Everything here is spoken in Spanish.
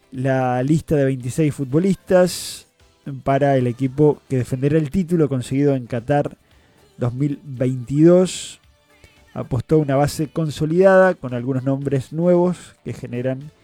la lista de 26 futbolistas para el equipo que defenderá el título conseguido en Qatar 2022. Apostó una base consolidada con algunos nombres nuevos que generan